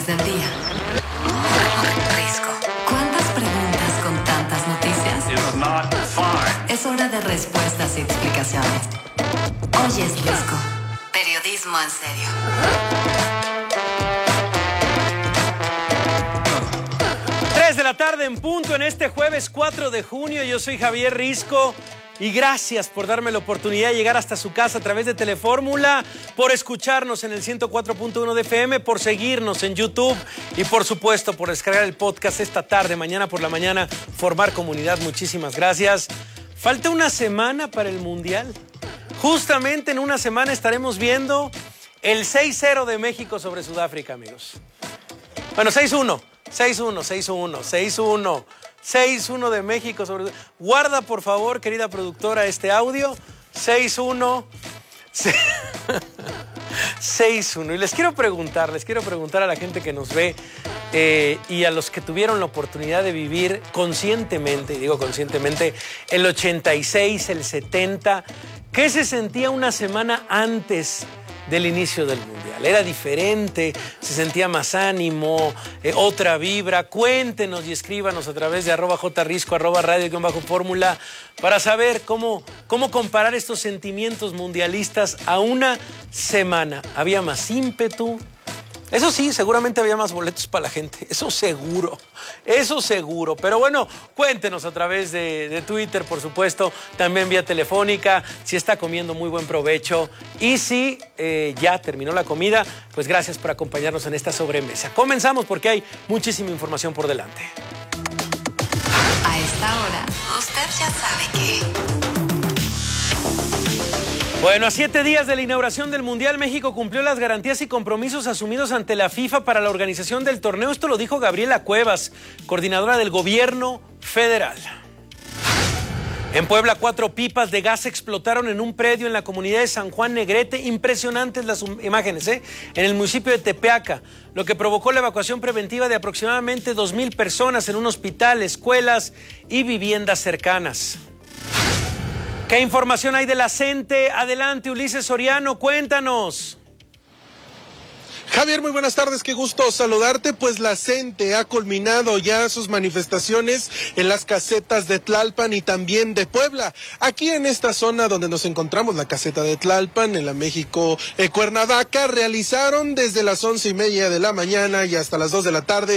noticias del día. Risco. ¿Cuántas preguntas con tantas noticias? Es hora de respuestas y explicaciones. Hoy es Risco. Periodismo en serio. 3 de la tarde en punto en este jueves 4 de junio. Yo soy Javier Risco y gracias por darme la oportunidad de llegar hasta su casa a través de Telefórmula, por escucharnos en el 104.1 de FM, por seguirnos en YouTube y por supuesto por descargar el podcast esta tarde, mañana por la mañana, formar comunidad. Muchísimas gracias. Falta una semana para el Mundial. Justamente en una semana estaremos viendo el 6-0 de México sobre Sudáfrica, amigos. Bueno, 6-1. 6-1 de México sobre... Guarda, por favor, querida productora, este audio. 6-1. 6-1. Y les quiero preguntar a la gente que nos ve y a los que tuvieron la oportunidad de vivir conscientemente, y digo conscientemente, el 86, el 70, ¿qué se sentía una semana antes del inicio del Mundial? Era diferente, se sentía más ánimo, otra vibra. Cuéntenos y escríbanos a través de @jrisco, @radio_fórmula, para saber cómo comparar estos sentimientos mundialistas a una semana. ¿Había más ímpetu? Eso sí, seguramente había más boletos para la gente, eso seguro. Pero bueno, cuéntenos a través de Twitter, por supuesto, también vía telefónica, si está comiendo, muy buen provecho. Y si ya terminó la comida, pues gracias por acompañarnos en esta sobremesa. Comenzamos porque hay muchísima información por delante. A esta hora, usted ya sabe que... Bueno, a 7 días de la inauguración del Mundial, México cumplió las garantías y compromisos asumidos ante la FIFA para la organización del torneo. Esto lo dijo Gabriela Cuevas, coordinadora del gobierno federal. En Puebla, 4 pipas de gas explotaron en un predio en la comunidad de San Juan Negrete. Impresionantes las imágenes, en el municipio de Tepeaca, lo que provocó la evacuación preventiva de aproximadamente 2,000 personas en un hospital, escuelas y viviendas cercanas. ¿Qué información hay de la CENTE? Adelante, Ulises Soriano, cuéntanos. Javier, muy buenas tardes, qué gusto saludarte. Pues la CENTE ha culminado ya sus manifestaciones en las casetas de Tlalpan y también de Puebla. Aquí en esta zona donde nos encontramos, la caseta de Tlalpan, en la México Cuernavaca, realizaron desde las 11:30 de la mañana y hasta las 2 de la tarde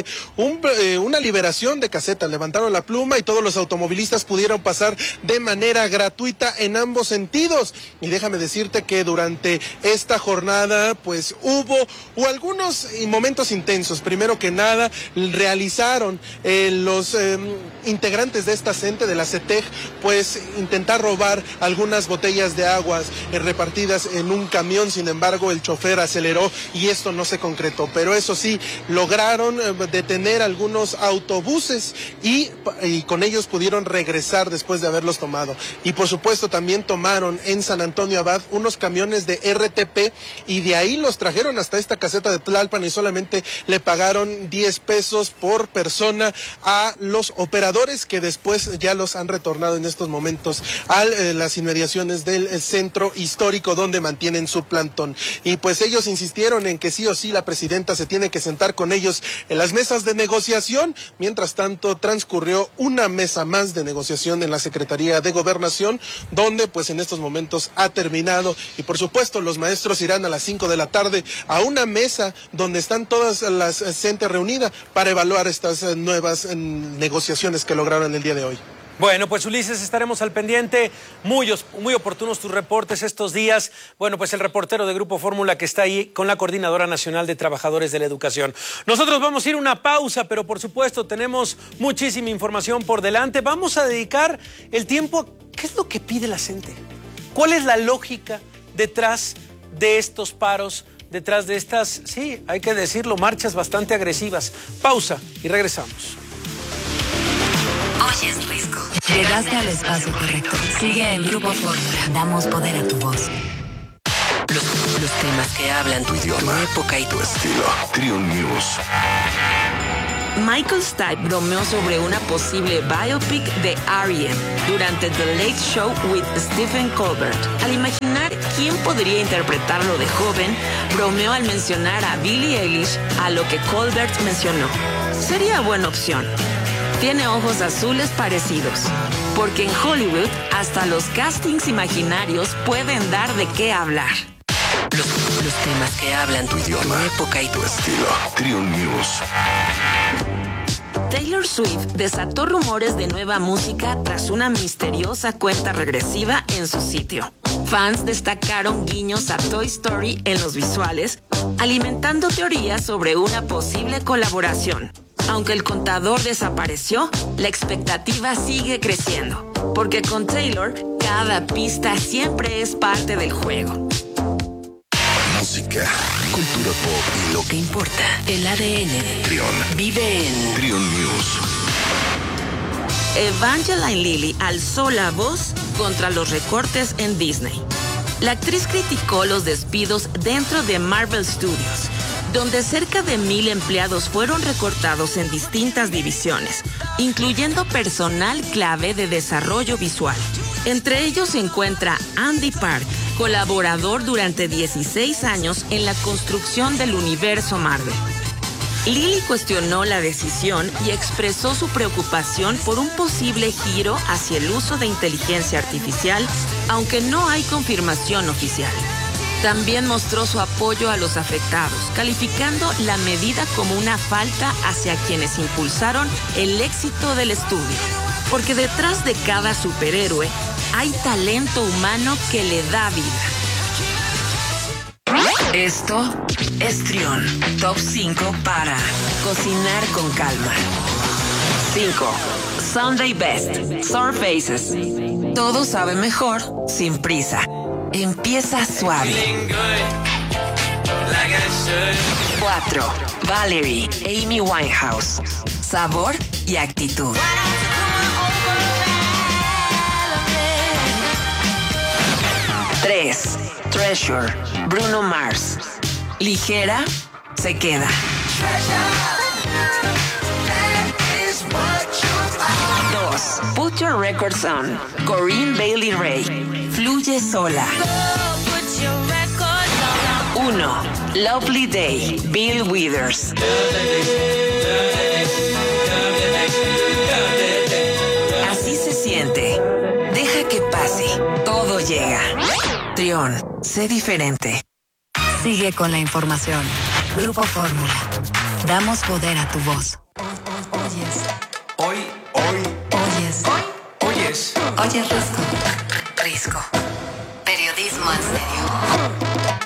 una liberación de casetas. Levantaron la pluma y todos los automovilistas pudieron pasar de manera gratuita en ambos sentidos. Y déjame decirte que durante esta jornada pues hubo algunos momentos intensos. Primero que nada, realizaron los integrantes de esta CENTE, de la CETEG, pues intentar robar algunas botellas de aguas repartidas en un camión. Sin embargo, el chofer aceleró y esto no se concretó. Pero eso sí, lograron detener algunos autobuses y con ellos pudieron regresar después de haberlos tomado. Y por supuesto también tomaron en San Antonio Abad unos camiones de RTP y de ahí los trajeron hasta esta caseta de Tlalpan y solamente le pagaron 10 pesos por persona a los operadores, que después ya los han retornado en estos momentos a las inmediaciones del centro histórico donde mantienen su plantón. Y pues ellos insistieron en que sí o sí la presidenta se tiene que sentar con ellos en las mesas de negociación. Mientras tanto, transcurrió una mesa más de negociación en la Secretaría de Gobernación, donde pues en estos momentos ha terminado. Y por supuesto los maestros irán a las 5 de la tarde a una mesa donde están todas las CENTE reunidas para evaluar estas nuevas negociaciones que lograron el día de hoy. Bueno, pues Ulises, estaremos al pendiente. Muy oportunos tus reportes estos días. Bueno, pues el reportero de Grupo Fórmula que está ahí con la Coordinadora Nacional de Trabajadores de la Educación. Nosotros vamos a ir a una pausa, pero por supuesto tenemos muchísima información por delante. Vamos a dedicar el tiempo a qué es lo que pide la CENTE. ¿Cuál es la lógica detrás de estos paros? Detrás de estas, sí, hay que decirlo, marchas bastante agresivas. Pausa y regresamos. Hoy es Risco. Llegaste al espacio correcto. Sigue en Grupo Fórmula. Damos poder a tu voz. Los temas que hablan tu idioma, tu época y tu estilo. Trio News. Michael Stipe bromeó sobre una posible biopic de R.E.M. durante The Late Show with Stephen Colbert. Al imaginar quién podría interpretarlo de joven, bromeó al mencionar a Billie Eilish, a lo que Colbert mencionó: sería buena opción. Tiene ojos azules parecidos, porque en Hollywood hasta los castings imaginarios pueden dar de qué hablar. Los temas que hablan tu idioma, tu época y tu estilo. Trion News. Taylor Swift desató rumores de nueva música tras una misteriosa cuenta regresiva en su sitio. Fans destacaron guiños a Toy Story en los visuales, alimentando teorías sobre una posible colaboración. Aunque el contador desapareció, la expectativa sigue creciendo, porque con Taylor, cada pista siempre es parte del juego. Música, cultura pop y Lo que importa, el ADN de Trion. Vive en Trion News. Evangeline Lilly alzó la voz contra los recortes en Disney. La actriz criticó los despidos dentro de Marvel Studios, donde cerca de 1,000 empleados fueron recortados en distintas divisiones, incluyendo personal clave de desarrollo visual. Entre ellos se encuentra Andy Park, colaborador durante 16 años en la construcción del universo Marvel. Lilly cuestionó la decisión y expresó su preocupación por un posible giro hacia el uso de inteligencia artificial, aunque no hay confirmación oficial. También mostró su apoyo a los afectados, calificando la medida como una falta hacia quienes impulsaron el éxito del estudio. Porque detrás de cada superhéroe hay talento humano que le da vida. Esto es Trion. Top 5 para cocinar con calma. 5. Sunday Best. Surfaces. Todo sabe mejor sin prisa. Empieza suave. 4. Valerie, Amy Winehouse. Sabor y actitud. 3. Treasure, Bruno Mars. Ligera, se queda. 2. Put Your Records On, Corinne Bailey Rae. Fluye sola. 1. Lovely Day, Bill Withers. Así se siente. Deja que pase. Todo llega. Trion, sé diferente. Sigue con la información. Grupo Fórmula. Damos poder a tu voz. Oyes. Oyes Risco. Risco. Periodismo en serio.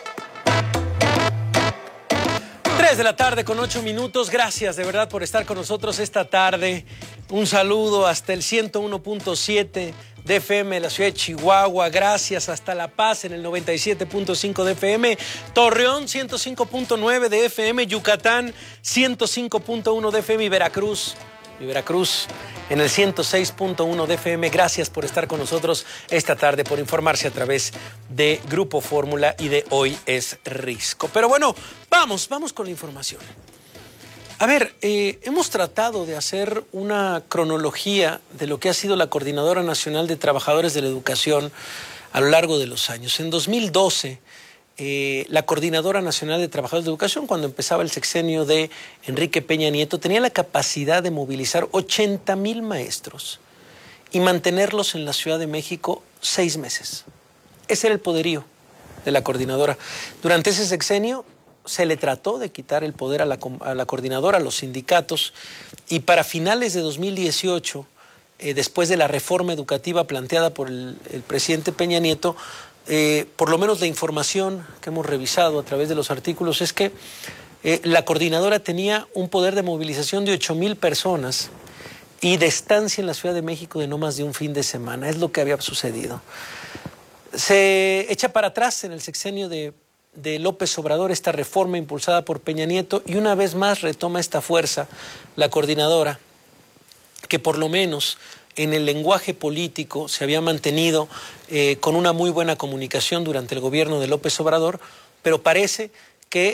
3 de la tarde con 8 minutos. Gracias de verdad por estar con nosotros esta tarde. Un saludo hasta el 101.7 de FM de la ciudad de Chihuahua. Gracias hasta La Paz en el 97.5 de FM. Torreón 105.9 de FM. Yucatán 105.1 de FM y Veracruz en el 106.1 de FM. Gracias por estar con nosotros esta tarde, por informarse a través de Grupo Fórmula y de Hoy es Risco. Pero bueno, vamos con la información. A ver, hemos tratado de hacer una cronología de lo que ha sido la Coordinadora Nacional de Trabajadores de la Educación a lo largo de los años. En 2012, la Coordinadora Nacional de Trabajadores de Educación, cuando empezaba el sexenio de Enrique Peña Nieto, tenía la capacidad de movilizar 80,000 maestros y mantenerlos en la Ciudad de México 6 meses. Ese era el poderío de la coordinadora. Durante ese sexenio se le trató de quitar el poder a la coordinadora, a los sindicatos, y para finales de 2018, después de la reforma educativa planteada por el presidente Peña Nieto, por lo menos la información que hemos revisado a través de los artículos es que la coordinadora tenía un poder de movilización de 8,000 personas y de estancia en la Ciudad de México de no más de un fin de semana. Es lo que había sucedido. Se echa para atrás en el sexenio de López Obrador esta reforma impulsada por Peña Nieto y una vez más retoma esta fuerza la coordinadora, que por lo menos en el lenguaje político se había mantenido con una muy buena comunicación durante el gobierno de López Obrador, pero parece que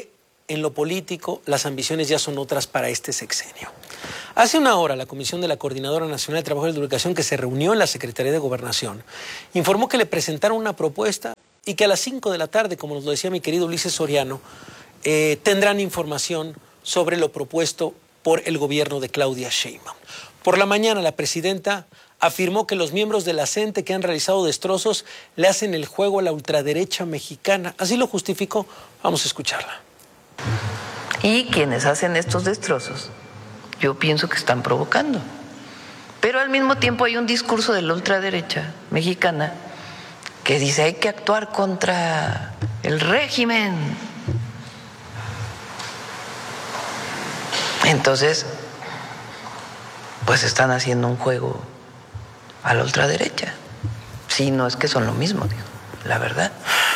en lo político, las ambiciones ya son otras para este sexenio. Hace una hora, la Comisión de la Coordinadora Nacional de Trabajo y Educación, que se reunió en la Secretaría de Gobernación, informó que le presentaron una propuesta y que a las 5 de la tarde, como nos lo decía mi querido Ulises Soriano, tendrán información sobre lo propuesto por el gobierno de Claudia Sheinbaum. Por la mañana, la presidenta afirmó que los miembros de la CENTE que han realizado destrozos le hacen el juego a la ultraderecha mexicana. Así lo justificó. Vamos a escucharla. Y quienes hacen estos destrozos, yo pienso que están provocando. Pero al mismo tiempo hay un discurso de la ultraderecha mexicana que dice hay que actuar contra el régimen. Entonces, pues están haciendo un juego a la ultraderecha. Sí, no es que son lo mismo, digo, la verdad.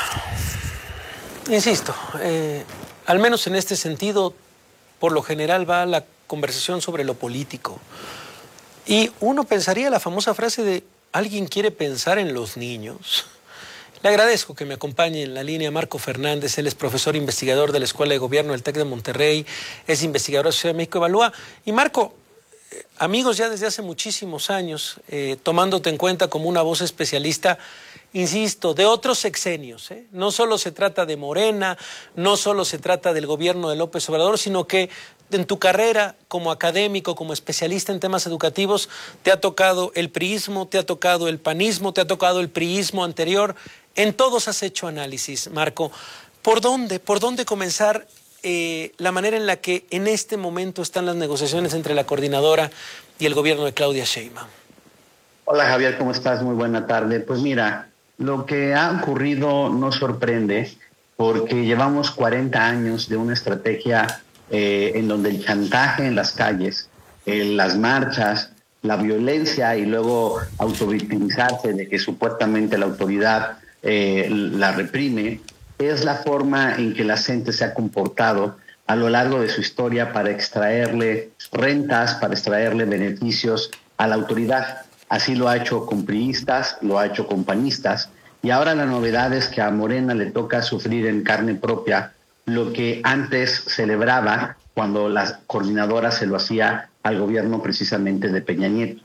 Insisto, al menos en este sentido, por lo general va la conversación sobre lo político. Y uno pensaría la famosa frase de ¿alguien quiere pensar en los niños? Le agradezco que me acompañe en la línea Marco Fernández. Él es profesor investigador de la Escuela de Gobierno del TEC de Monterrey, es investigador de la Sociedad de México Evalúa. Y Marco, amigos ya desde hace muchísimos años, tomándote en cuenta como una voz especialista, insisto, de otros sexenios. No solo se trata de Morena, no solo se trata del gobierno de López Obrador, sino que en tu carrera como académico, como especialista en temas educativos, te ha tocado el priismo, te ha tocado el panismo, te ha tocado el priismo anterior. En todos has hecho análisis, Marco. ¿Por dónde comenzar la manera en la que en este momento están las negociaciones entre la coordinadora y el gobierno de Claudia Sheinbaum? Hola Javier, ¿cómo estás? Muy buena tarde. Pues mira, lo que ha ocurrido no sorprende porque llevamos 40 años de una estrategia en donde el chantaje en las calles, las marchas, la violencia y luego autovictimizarse de que supuestamente la autoridad la reprime, es la forma en que la gente se ha comportado a lo largo de su historia para extraerle rentas, para extraerle beneficios a la autoridad. Así lo ha hecho con priistas, lo ha hecho con panistas, y ahora la novedad es que a Morena le toca sufrir en carne propia lo que antes celebraba cuando la coordinadora se lo hacía al gobierno precisamente de Peña Nieto.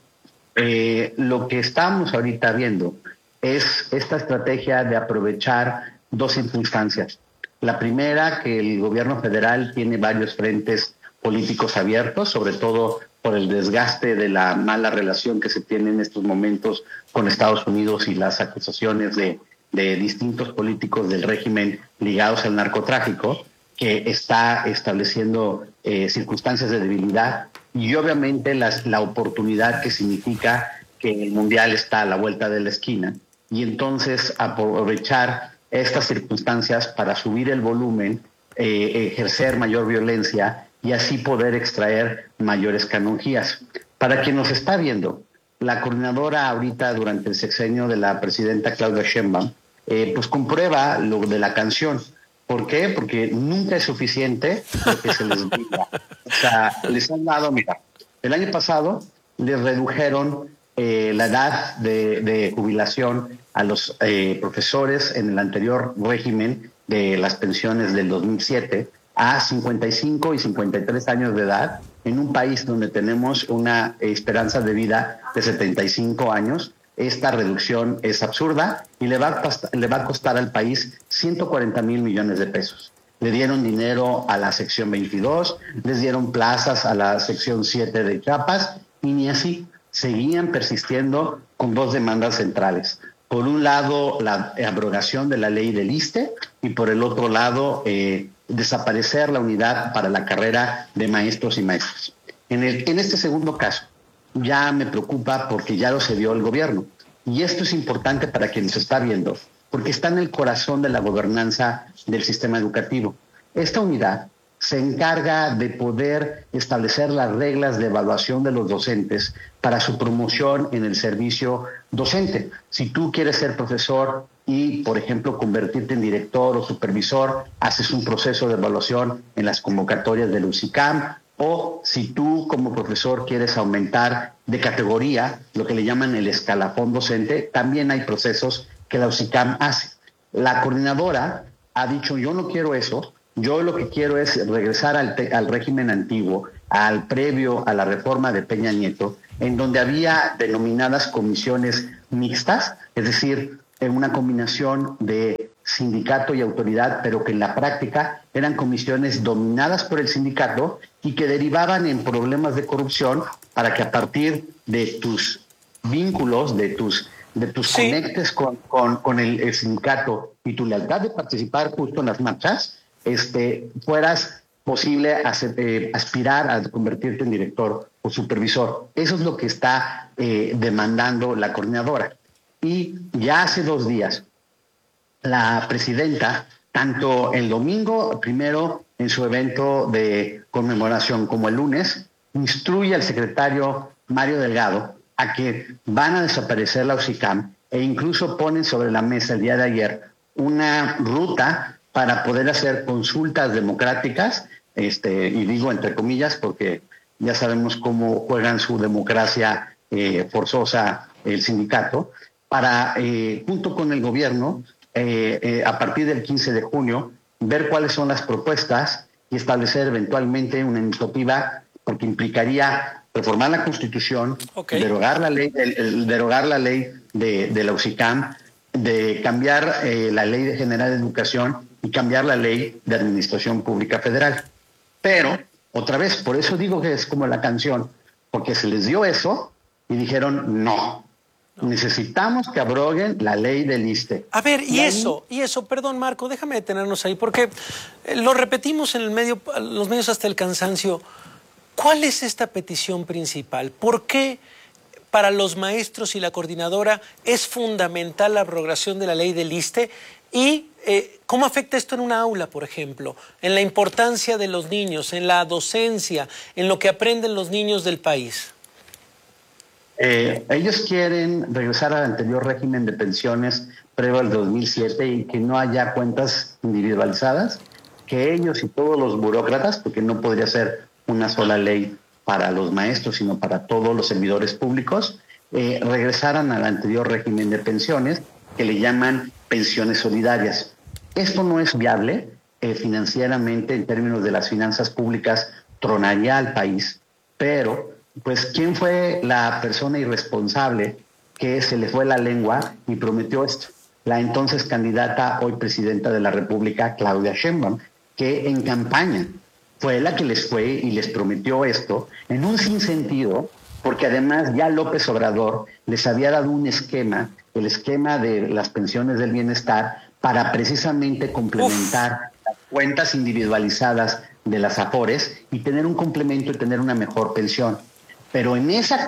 Lo que estamos ahorita viendo es esta estrategia de aprovechar dos circunstancias. La primera, que el gobierno federal tiene varios frentes políticos abiertos, sobre todo por el desgaste de la mala relación que se tiene en estos momentos con Estados Unidos y las acusaciones de distintos políticos del régimen ligados al narcotráfico, que está estableciendo circunstancias de debilidad y obviamente la oportunidad que significa que el Mundial está a la vuelta de la esquina, y entonces aprovechar estas circunstancias para subir el volumen, ejercer mayor violencia y así poder extraer mayores canonjías. Para quien nos está viendo, la coordinadora ahorita durante el sexenio de la presidenta Claudia Sheinbaum, pues comprueba lo de la canción. ¿Por qué? Porque nunca es suficiente lo que se les brinda. O sea, les han dado, mira, el año pasado les redujeron la edad de jubilación a los profesores en el anterior régimen de las pensiones del 2007 a 55 y 53 años de edad, en un país donde tenemos una esperanza de vida de 75 años. Esta reducción es absurda y le va a costar al país 140 mil millones de pesos. Le dieron dinero a la sección 22, les dieron plazas a la sección 7 de Chiapas y ni así. Seguían persistiendo con dos demandas centrales. Por un lado, la abrogación de la ley del ISSSTE y por el otro lado, desaparecer la unidad para la carrera de maestros y maestras. En este segundo caso, ya me preocupa porque ya lo cedió el gobierno. Y esto es importante para quien nos está viendo, porque está en el corazón de la gobernanza del sistema educativo. Esta unidad se encarga de poder establecer las reglas de evaluación de los docentes para su promoción en el servicio docente. Si tú quieres ser profesor y, por ejemplo, convertirte en director o supervisor, haces un proceso de evaluación en las convocatorias del UCICAM, o si tú como profesor quieres aumentar de categoría, lo que le llaman el escalafón docente, también hay procesos que la UCICAM hace. La coordinadora ha dicho, yo no quiero eso, Yo lo que quiero es regresar al régimen antiguo, al previo a la reforma de Peña Nieto, en donde había denominadas comisiones mixtas, es decir, en una combinación de sindicato y autoridad, pero que en la práctica eran comisiones dominadas por el sindicato y que derivaban en problemas de corrupción para que a partir de tus vínculos, de tus conectes con el sindicato y tu lealtad de participar justo en las marchas, fueras posible aspirar a convertirte en director o supervisor. Eso es lo que está demandando la coordinadora. Y ya hace 2 días, la presidenta, tanto el domingo, primero en su evento de conmemoración, como el lunes, instruye al secretario Mario Delgado a que van a desaparecer la UCICAM e incluso ponen sobre la mesa el día de ayer una ruta para poder hacer consultas democráticas, y digo entre comillas porque ya sabemos cómo juegan su democracia forzosa el sindicato, para, junto con el gobierno, a partir del 15 de junio, ver cuáles son las propuestas y establecer eventualmente una iniciativa, porque implicaría reformar la Constitución, derogar la ley de la UCICAM, de cambiar la Ley General de Educación y cambiar la Ley de Administración Pública Federal. Pero, otra vez, por eso digo que es como la canción, porque se les dio eso y dijeron no. Necesitamos que abroguen la ley del ISSSTE. A ver, y eso, perdón, Marco, déjame detenernos ahí, porque lo repetimos en los medios hasta el cansancio. ¿Cuál es esta petición principal? ¿Por qué para los maestros y la coordinadora es fundamental la abrogación de la ley del ISSSTE? Y ¿cómo afecta esto en una aula, por ejemplo? En la importancia de los niños, en la docencia, en lo que aprenden los niños del país. Ellos quieren regresar al anterior régimen de pensiones previo al 2007 y que no haya cuentas individualizadas, que ellos y todos los burócratas, porque no podría ser una sola ley para los maestros, sino para todos los servidores públicos, regresaran al anterior régimen de pensiones, que le llaman pensiones solidarias. Esto no es viable financieramente, en términos de las finanzas públicas, tronaría al país, pero pues ¿quién fue la persona irresponsable que se le fue la lengua y prometió esto? La entonces candidata, hoy presidenta de la República, Claudia Sheinbaum, que en campaña fue la que les fue y les prometió esto en un sinsentido, porque además ya López Obrador les había dado un esquema, el esquema de las pensiones del bienestar, para precisamente complementar las cuentas individualizadas de las AFORES y tener un complemento y tener una mejor pensión. Pero en esa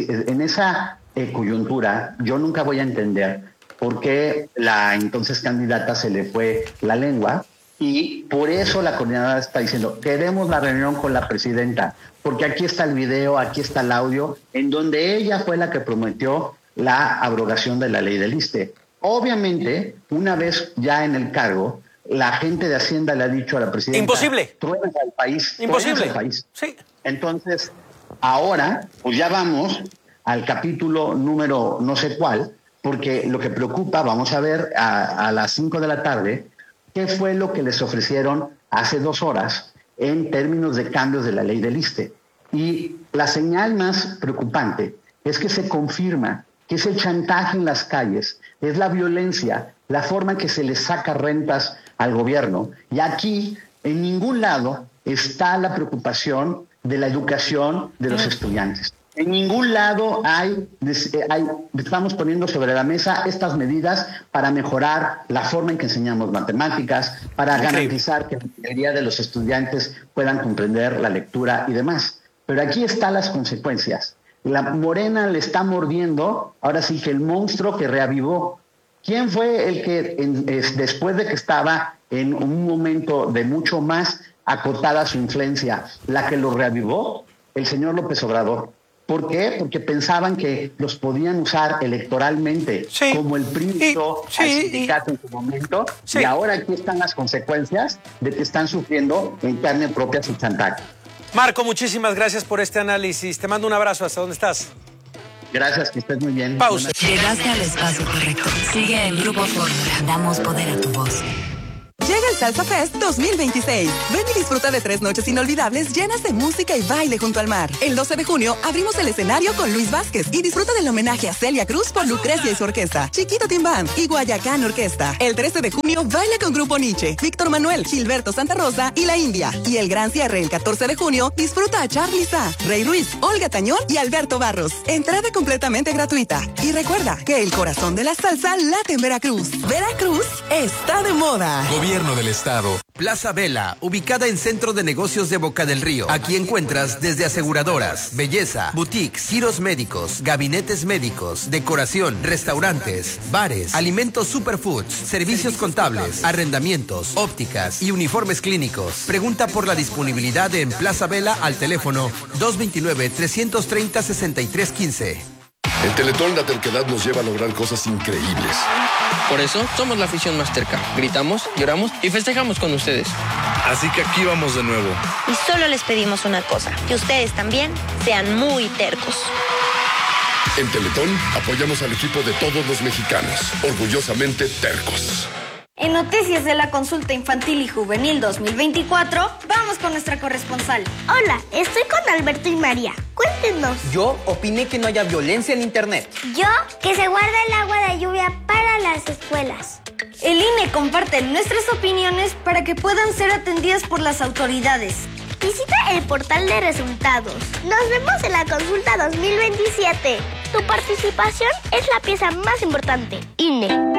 coyuntura yo nunca voy a entender por qué la entonces candidata se le fue la lengua, y por eso la coordinadora está diciendo, queremos la reunión con la presidenta, porque aquí está el video, aquí está el audio, en donde ella fue la que prometió la abrogación de la ley del ISSSTE. Obviamente, una vez ya en el cargo, la gente de Hacienda le ha dicho a la presidenta, imposible, truenas al país, imposible, al país. Sí. Entonces, ahora, pues ya vamos al capítulo número no sé cuál, porque lo que preocupa, vamos a ver a las 5 de la tarde, qué fue lo que les ofrecieron hace 2 horas en términos de cambios de la ley del ISSSTE. Y la señal más preocupante es que se confirma que es el chantaje en las calles, es la violencia, la forma en que se les saca rentas al gobierno. Y aquí, en ningún lado, está la preocupación de la educación de los estudiantes. En ningún lado estamos poniendo sobre la mesa estas medidas para mejorar la forma en que enseñamos matemáticas, para garantizar que la mayoría de los estudiantes puedan comprender la lectura y demás. Pero aquí están las consecuencias. La Morena le está mordiendo, ahora sí que el monstruo que reavivó. ¿Quién fue el que después de que estaba en un momento de mucho más acotada su influencia, la que lo reavivó? El señor López Obrador. ¿Por qué? Porque pensaban que los podían usar electoralmente, como el PRI hizo al sindicato en su momento, y ahora aquí están las consecuencias de que están sufriendo en carne propia su chantaje. Marco, muchísimas gracias por este análisis. Te mando un abrazo. ¿Hasta dónde estás? Gracias, que estés muy bien. Pausa. Llegaste al espacio correcto. Sigue el Grupo Fórmula. Damos poder a tu voz. Llega el Salsa Fest 2026. Ven y disfruta de 3 noches inolvidables llenas de música y baile junto al mar. El 12 de junio abrimos el escenario con Luis Vázquez y disfruta del homenaje a Celia Cruz por Lucrecia y su orquesta, Chiquito Timbán y Guayacán Orquesta. El 13 de junio baila con Grupo Nietzsche, Víctor Manuel, Gilberto Santa Rosa y La India. Y el gran cierre el 14 de junio disfruta a Charly Sa, Rey Ruiz, Olga Tañón y Alberto Barros. Entrada completamente gratuita. Y recuerda que el corazón de la salsa late en Veracruz. Veracruz está de moda. Gobierno del Estado. Plaza Vela, ubicada en Centro de Negocios de Boca del Río. Aquí encuentras desde aseguradoras, belleza, boutiques, giros médicos, gabinetes médicos, decoración, restaurantes, bares, alimentos superfoods, servicios contables, arrendamientos, ópticas y uniformes clínicos. Pregunta por la disponibilidad en Plaza Vela al teléfono 229-330-6315. En Teletón la terquedad nos lleva a lograr cosas increíbles. Por eso somos la afición más terca. Gritamos, lloramos y festejamos con ustedes. Así que aquí vamos de nuevo. Y solo les pedimos una cosa, que ustedes también sean muy tercos. En Teletón apoyamos al equipo de todos los mexicanos, orgullosamente tercos. En noticias de la consulta infantil y juvenil 2024, vamos con nuestra corresponsal. Hola, estoy con Alberto y María. Cuéntenos. Yo opiné que no haya violencia en internet. Yo, que se guarda el agua de lluvia para las escuelas. El INE comparte nuestras opiniones para que puedan ser atendidas por las autoridades. Visita el portal de resultados. Nos vemos en la consulta 2027. Tu participación es la pieza más importante. INE.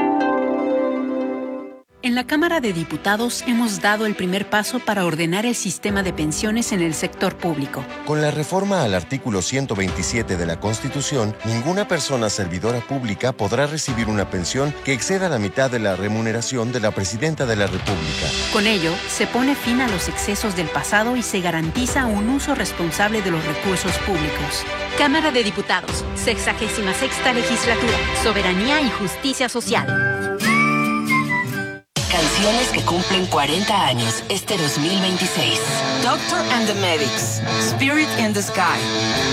En la Cámara de Diputados hemos dado el primer paso para ordenar el sistema de pensiones en el sector público. Con la reforma al artículo 127 de la Constitución, ninguna persona servidora pública podrá recibir una pensión que exceda la mitad de la remuneración de la Presidenta de la República. Con ello, se pone fin a los excesos del pasado y se garantiza un uso responsable de los recursos públicos. Cámara de Diputados, 66ª Legislatura, Soberanía y Justicia Social. Canciones que cumplen 40 años este 2026. Doctor and the Medics, Spirit in the Sky.